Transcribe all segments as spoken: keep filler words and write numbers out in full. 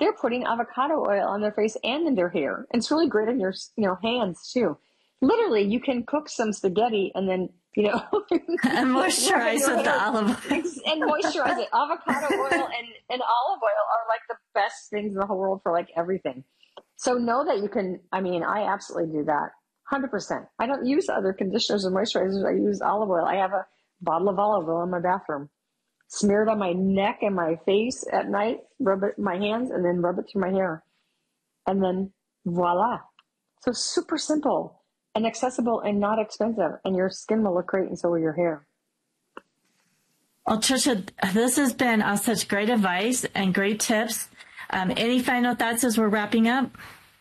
they're putting avocado oil on their face and in their hair. And it's really great on your, you know, hands too. Literally, you can cook some spaghetti and then, you know, and moisturize with the olive oil. And moisturize it. Avocado oil and, and olive oil are like the best things in the whole world for like everything. So know that you can, I mean, I absolutely do that. one hundred percent. I don't use other conditioners or moisturizers. I use olive oil. I have a bottle of olive oil in my bathroom. Smear it on my neck and my face at night, rub it in my hands, and then rub it through my hair. And then voila. So super simple and accessible and not expensive. And your skin will look great, and so will your hair. Well, Tricia, this has been uh, such great advice and great tips. Um, any final thoughts as we're wrapping up?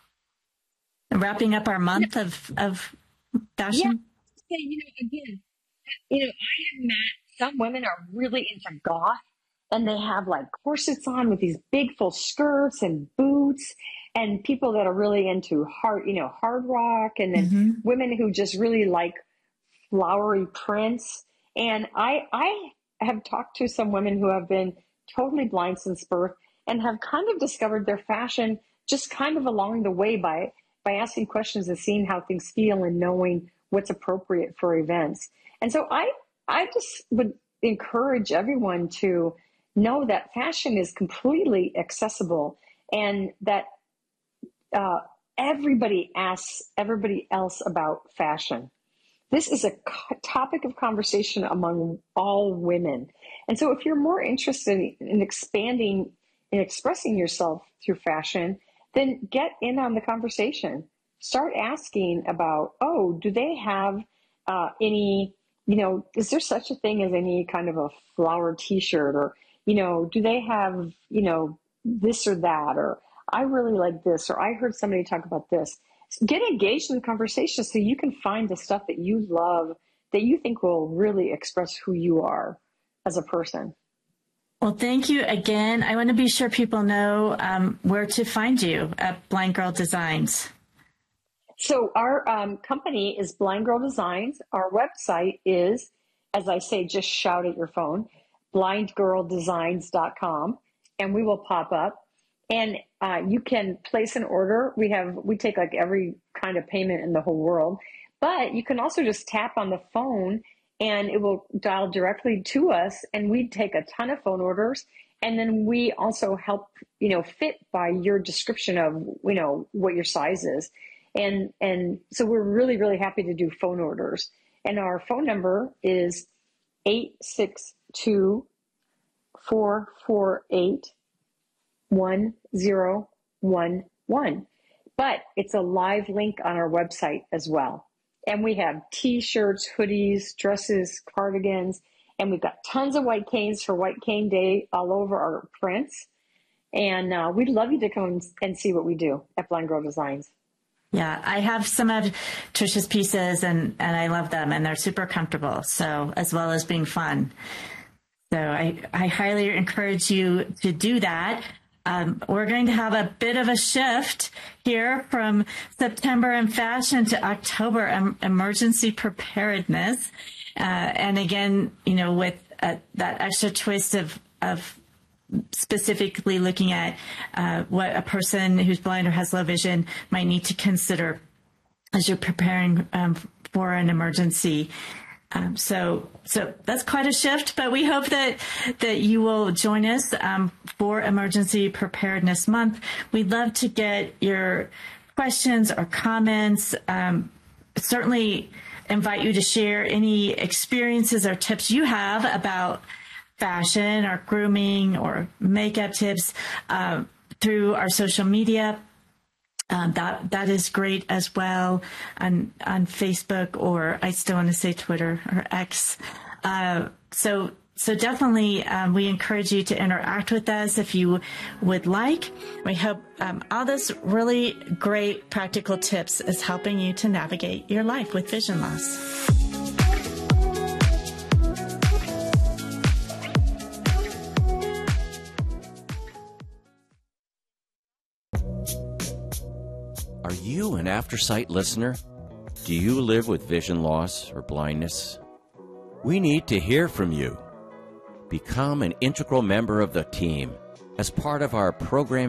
Wrapping up our month of, of fashion? Yeah. You know, again, you know, I have met some women are really into goth, and they have like corsets on with these big full skirts and boots, and people that are really into hard, you know, hard rock, and then mm-hmm. women who just really like flowery prints. And I, I have talked to some women who have been totally blind since birth and have kind of discovered their fashion just kind of along the way by, by asking questions and seeing how things feel and knowing what's appropriate for events. And so I, I just would encourage everyone to know that fashion is completely accessible, and that uh, everybody asks everybody else about fashion. This is a topic of conversation among all women. And so if you're more interested in expanding and expressing yourself through fashion, then get in on the conversation. Start asking about, oh, do they have uh, any, you know, is there such a thing as any kind of a flower t-shirt, or, you know, do they have, you know, this or that, or I really like this, or I heard somebody talk about this. Get engaged in the conversation so you can find the stuff that you love, that you think will really express who you are as a person. Well, thank you again. I want to be sure people know um, where to find you at Blind Girl Designs. So our um, company is Blind Girl Designs. Our website is, as I say, just shout at your phone, blind girl designs dot com, and we will pop up. And uh, you can place an order. We have, we take like every kind of payment in the whole world, but you can also just tap on the phone and it will dial directly to us, and we take a ton of phone orders. And then we also help, you know, fit by your description of, you know, what your size is. And, and so we're really, really happy to do phone orders. And our phone number is eight six two, four four eight, one zero one one. But it's a live link on our website as well. And we have t-shirts, hoodies, dresses, cardigans, and we've got tons of white canes for White Cane Day all over our prints. And uh, we'd love you to come and see what we do at Blind Girl Designs. Yeah, I have some of Tricia's pieces, and, and I love them, and they're super comfortable, so as well as being fun. So I, I highly encourage you to do that. Um, we're going to have a bit of a shift here from September and fashion to October um, emergency preparedness. Uh, and again, you know, with uh, that extra twist of, of specifically looking at uh, what a person who's blind or has low vision might need to consider as you're preparing um, for an emergency. Um, so, so that's quite a shift, but we hope that, that you will join us, um, for Emergency Preparedness Month. We'd love to get your questions or comments. Um, certainly invite you to share any experiences or tips you have about fashion or grooming or makeup tips, uh, through our social media. Um, that that is great as well on on Facebook, or I still want to say Twitter or X. Uh, so so definitely um, we encourage you to interact with us if you would like. We hope um, all this really great practical tips is helping you to navigate your life with vision loss. Are you an AfterSight listener? Do you live with vision loss or blindness? We need to hear from you. Become an integral member of the team as part of our program